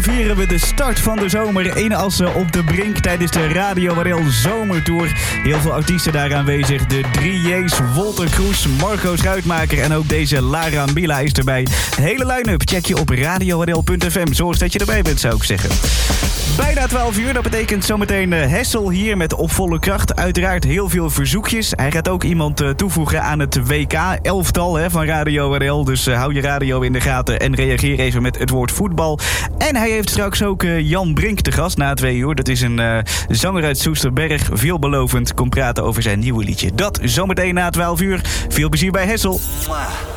vieren we de start van de zomer in Assen op de Brink tijdens de Radio Waddel Zomertour. Heel veel artiesten daar aanwezig. De 3J's, Wolter Kroes, Marco Schuitmaker en ook deze Lara Mila is erbij. Hele line-up check je op radiowaddel.fm. Zorg dat je erbij bent, zou ik zeggen. Bijna 12 uur, dat betekent zometeen Hessel hier met op volle kracht. Uiteraard heel veel verzoekjes. Hij gaat ook iemand toevoegen aan het WK-elftal van Radio Waddel. Dus hou je radio in de gaten en reageer even met het woord voetbal. En hij heeft straks ook Jan Brink te gast na 2 uur. Dat is een zanger uit Soesterberg, veelbelovend. Komt praten over zijn nieuwe liedje. Dat zometeen na 12 uur. Veel plezier bij Hessel.